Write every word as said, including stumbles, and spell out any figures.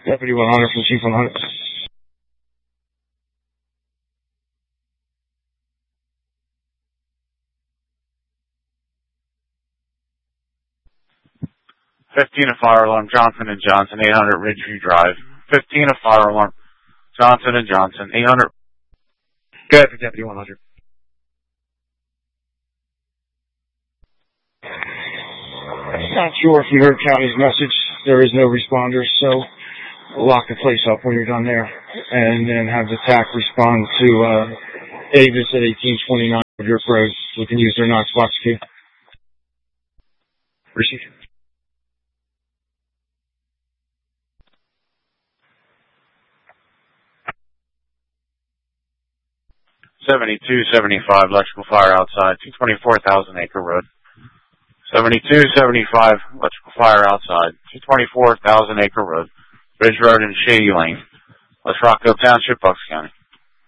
Deputy one hundred from Chief one hundred. fifteen, a fire alarm, Johnson and Johnson, eight hundred Ridgeview Drive. fifteen, a fire alarm, Johnson and Johnson, eight hundred. Go ahead for Deputy one hundred. Not sure if you heard County's message. There is no responders, so we'll lock the place up when you're done there, and then have the T A C respond to uh, Davis at eighteen twenty-nine of your pros. We can use their Knox box key. Receive. seventy-two seventy-five, electrical fire outside, two twenty-four Thousand Acre Road. seventy-two seventy-five, electrical fire outside, two twenty-four Thousand Acre Road, Bridge Road and Shady Lane, West Rockville Township, Bucks County.